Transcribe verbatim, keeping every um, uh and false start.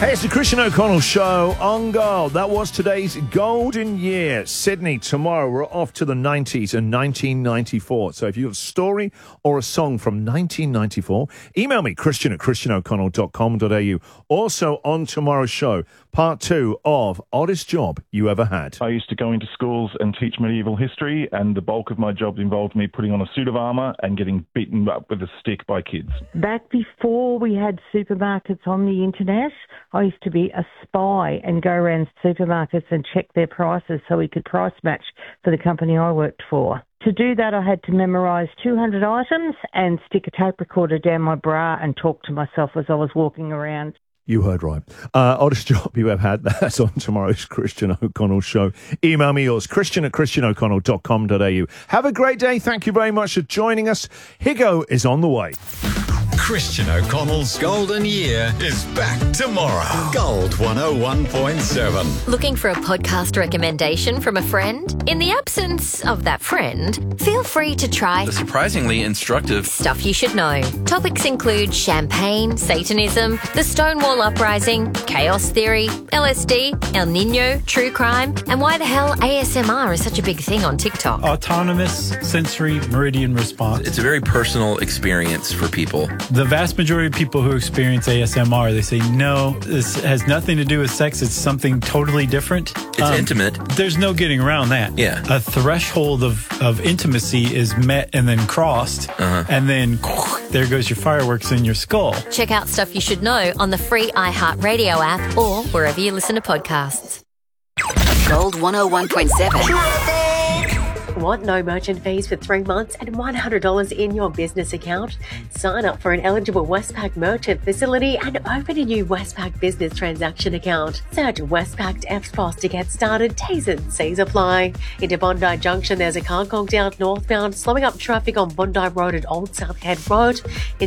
Hey, it's the Christian O'Connell Show on Gold. That was today's golden year. Sydney, tomorrow we're off to the nineties and nineteen ninety-four. So if you've got a story or a song from nineteen ninety-four, email me, christian at christian o'connell dot com dot a u. Also on tomorrow's show, part two of Oddest Job You Ever Had. I used to go into schools and teach medieval history, and the bulk of my jobs involved me putting on a suit of armour and getting beaten up with a stick by kids. Back before we had supermarkets on the internet, I used to be a spy and go around supermarkets and check their prices so we could price match for the company I worked for. To do that, I had to memorise two hundred items and stick a tape recorder down my bra and talk to myself as I was walking around. You heard right. Uh, oddest job you ever had. That's on tomorrow's Christian O'Connell Show. Email me yours, christian at christian o'connell dot com dot a u. Have a great day. Thank you very much for joining us. Higo is on the way. Christian O'Connell's Golden Year is back tomorrow. Gold one oh one point seven. Looking for a podcast recommendation from a friend? In the absence of that friend, feel free to try surprisingly instructive Stuff You Should Know. Topics include champagne, Satanism, the Stonewall Uprising, chaos theory, L S D, El Nino, true crime, and why the hell A S M R is such a big thing on TikTok. Autonomous sensory meridian response. It's a very personal experience for people. The vast majority of people who experience A S M R, they say, no, this has nothing to do with sex. It's something totally different. It's um, intimate. There's no getting around that. Yeah. A threshold of, of intimacy is met and then crossed, uh-huh. and then there goes your fireworks in your skull. Check out Stuff You Should Know on the free iHeartRadio app or wherever you listen to podcasts. Gold one oh one point seven. Want no merchant fees for three months and one hundred dollars in your business account? Sign up for an eligible Westpac merchant facility and open a new Westpac business transaction account. Search Westpac F S P O S to get started. T's and C's apply. Into Bondi Junction, there's a car conked out northbound, slowing up traffic on Bondi Road at Old South Head Road.